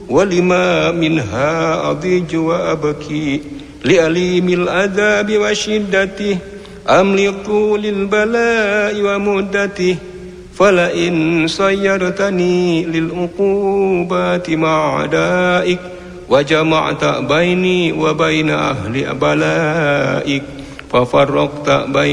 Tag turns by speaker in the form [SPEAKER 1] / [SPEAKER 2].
[SPEAKER 1] ولما منها أضيج وأبكي لأليم العذاب وشدته أم لطول البلاء ومدته فلئن صيرتني للعقوبات مع أعدائك وجمعت بيني وبين أهل بلائك ففرقت بين